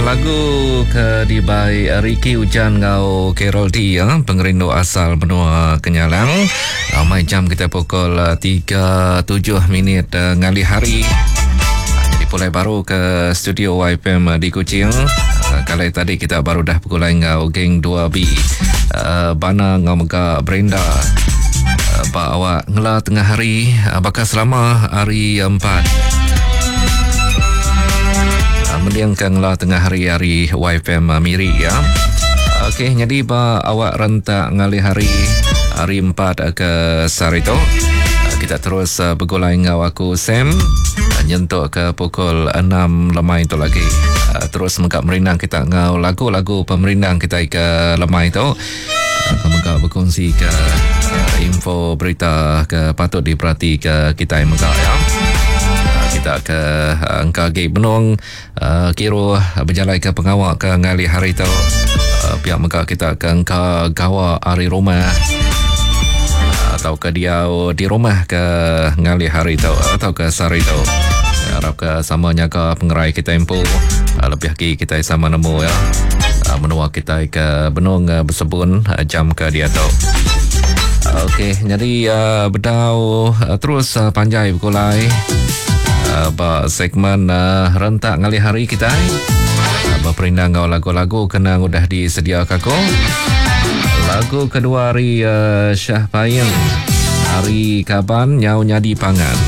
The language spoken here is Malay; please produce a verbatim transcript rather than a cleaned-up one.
lagu ke dibai Ricky Hujan ngau Carol D ya, pengerindu asal benua Kenyalang. Mai jam kita pukul tiga tujuh minit ngali hari. Dipulai baru ke studio Y F M di Kuching. Kali tadi kita baru dah pukul ngau geng dua B. Bana ngau mega Brenda. Pak awak ngela tengah hari, bakal selama hari empat. Mendiangkan lah tengah hari-hari Y F M Miri ya. Okey, jadi ba awak rentak ngali hari hari empat ke Sarito. Kita terus uh, bergulai dengan aku Sam nyentuk ke pukul enam lemai itu lagi. Uh, terus mengak merindang kita ngau lagu-lagu pemerindang kita ke lemai itu. Uh, mengak berkongsi ke uh, info berita ke patut diperhati ke kita yang mengak ya. Kita ke uh, engkau gay benung uh, kiro uh, berjalan ke pengawak ke ngali hari tu uh, pihak mereka kita ke engkau gawa hari rumah uh, atau ke dia di rumah ke ngali hari tu atau ke sari tu harap ke samanya ke pengerai kita empu uh, lebih lagi kita sama nemu ya uh, menua kita ke benung uh, bersebun uh, jam ke dia tu. Okey, jadi uh, bedau uh, terus uh, panjai berkulai Uh, segmen uh, rentak ngali hari kita uh, berperindang ngau lagu-lagu kena udah disediakan ko. Lagu kedua hari uh, Syah Payeng, Hari Kaban Nyau Nyadi Pangan.